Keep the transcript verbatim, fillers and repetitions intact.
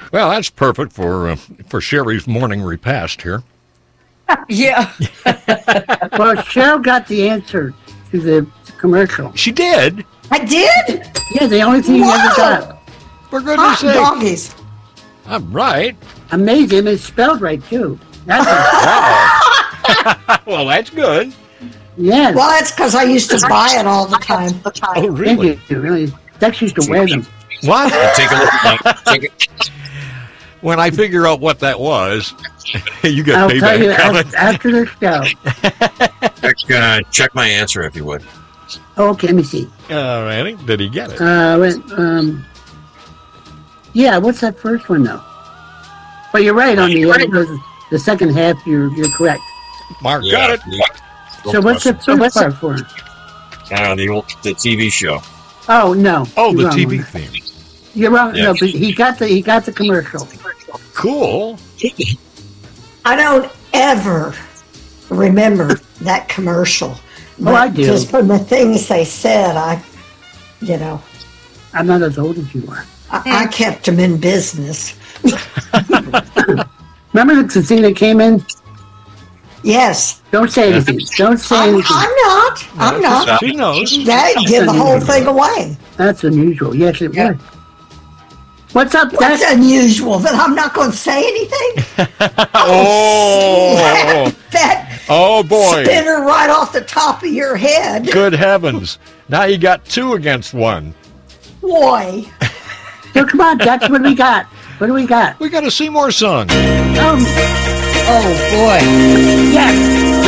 Well, that's perfect for uh, for Sherry's morning repast here. Yeah. Well, Cheryl got the answer to the commercial. She did. I did? Yeah, the only thing you Wow. ever got. For goodness Hot sake. doggies. I'm right. Amazing. It's spelled right, too. That's Wow. Well, that's good. yes. Well, that's because I used to buy it all the time. Oh, Thank really? you. Really. Dex used to wear them. What? Take a look. Take it. When I figure out what that was, you get I'll tell you payback coming. after, after the show. Check, uh, check my answer if you would. Okay, let me see. All righty. Did he get it? Uh, wait, um, yeah, what's that first one, though? But you're right on the the, the second half. You're you're correct. Mark got it. Yeah. So what's the Question. first part for? Uh, the old the T V show. Oh no. Oh, you're the wrong T V one. theme. You're wrong. Yeah. No, but he got the he got the commercial. Cool. I don't ever remember that commercial. Oh, I do. Just from the things they said, I, you know, I'm not as old as you are. I, I kept them in business. Remember the thing that came in? Yes. Don't say anything. Don't say I'm, anything. I'm not. I'm not. She knows. That give the whole thing away. That's unusual. Yes, it Yeah. was. What's up, What's Dex? unusual? That I'm not going to say anything? Oh. That Oh, boy. spinner right off the top of your head. Good heavens. Now you got two against one. Boy. So come on, Dex. What do we got? What do we got? We got a Seymour song. Um, Oh, boy. yes.